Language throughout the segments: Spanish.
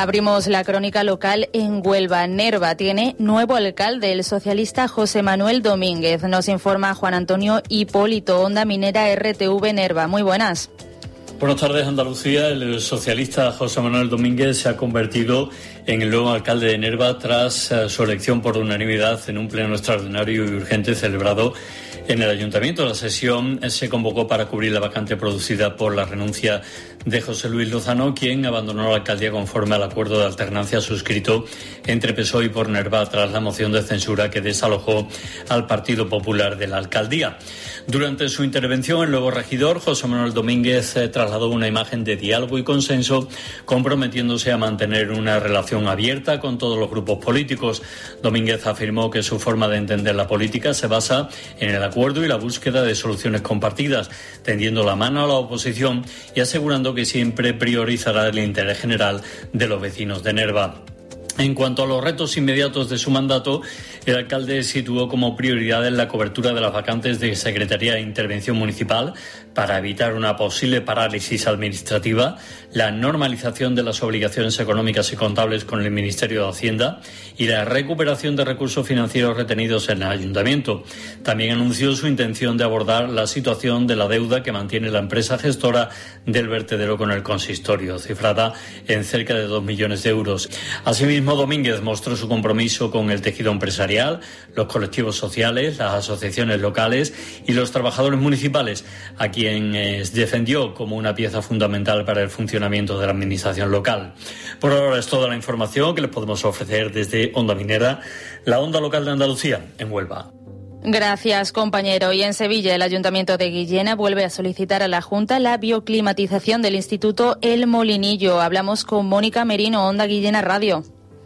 Abrimos la crónica local en Huelva. Nerva tiene nuevo alcalde, el socialista José Manuel Domínguez. Nos informa Juan Antonio Hipólito, Onda Minera RTV Nerva. Muy buenas. Buenas tardes, Andalucía. El socialista José Manuel Domínguez se ha convertido en el nuevo alcalde de Nerva tras su elección por unanimidad en un pleno extraordinario y urgente celebrado en el ayuntamiento. La sesión se convocó para cubrir la vacante producida por la renuncia de José Luis Lozano, quien abandonó la alcaldía conforme al acuerdo de alternancia suscrito entre PSOE y por Nerva tras la moción de censura que desalojó al Partido Popular de la alcaldía. Durante su intervención, el nuevo regidor, José Manuel Domínguez, trasladó una imagen de diálogo y consenso, comprometiéndose a mantener una relación abierta con todos los grupos políticos. Domínguez afirmó que su forma de entender la política se basa en el acuerdo y la búsqueda de soluciones compartidas, tendiendo la mano a la oposición y asegurando que siempre priorizará el interés general de los vecinos de Nerva. En cuanto a los retos inmediatos de su mandato, el alcalde situó como prioridad la cobertura de las vacantes de Secretaría de Intervención Municipal para evitar una posible parálisis administrativa, la normalización de las obligaciones económicas y contables con el Ministerio de Hacienda y la recuperación de recursos financieros retenidos en el Ayuntamiento. También anunció su intención de abordar la situación de la deuda que mantiene la empresa gestora del vertedero con el consistorio, cifrada en cerca de 2 millones de euros. Asimismo, Domínguez mostró su compromiso con el tejido empresarial, los colectivos sociales, las asociaciones locales y los trabajadores municipales, a quienes defendió como una pieza fundamental para el funcionamiento de la administración local. Por ahora es toda la información que les podemos ofrecer desde Onda Minera, la onda local de Andalucía, en Huelva. Gracias, compañero. Y en Sevilla, el Ayuntamiento de Guillena vuelve a solicitar a la Junta la bioclimatización del Instituto El Molinillo. Hablamos con Mónica Merino, Onda Guillena Radio.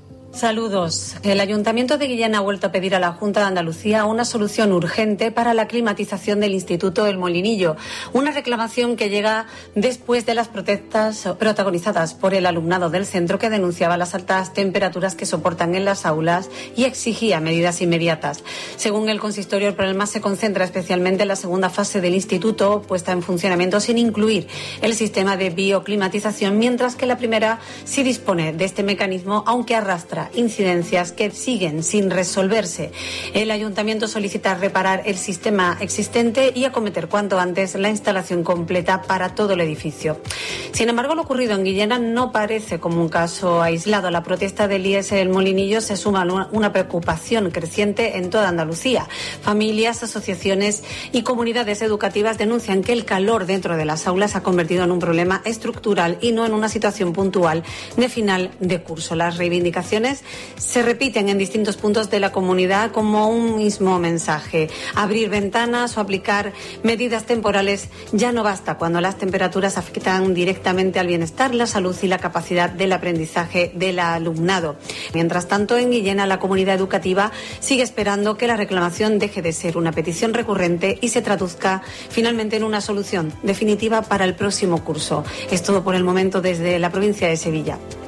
Saludos. El Ayuntamiento de Guillena ha vuelto a pedir a la Junta de Andalucía una solución urgente para la climatización del Instituto El Molinillo. Una reclamación que llega después de las protestas protagonizadas por el alumnado del centro, que denunciaba las altas temperaturas que soportan en las aulas y exigía medidas inmediatas. Según el consistorio, el problema se concentra especialmente en la segunda fase del instituto, puesta en funcionamiento sin incluir el sistema de bioclimatización, mientras que la primera sí dispone de este mecanismo, aunque arrastra incidencias que siguen sin resolverse. El Ayuntamiento solicita reparar el sistema existente y acometer cuanto antes la instalación completa para todo el edificio. Sin embargo, lo ocurrido en Guillena no parece como un caso aislado. La protesta del IES El Molinillo se suma a una preocupación creciente en toda Andalucía. Familias, asociaciones y comunidades educativas denuncian que el calor dentro de las aulas ha convertido en un problema estructural y no en una situación puntual de final de curso. Las reivindicaciones se repiten en distintos puntos de la comunidad como un mismo mensaje. Abrir ventanas o aplicar medidas temporales ya no basta cuando las temperaturas afectan directamente al bienestar, la salud y la capacidad del aprendizaje del alumnado. Mientras tanto, en Guillena, la comunidad educativa sigue esperando que la reclamación deje de ser una petición recurrente y se traduzca finalmente en una solución definitiva para el próximo curso. Es todo por el momento desde la provincia de Sevilla.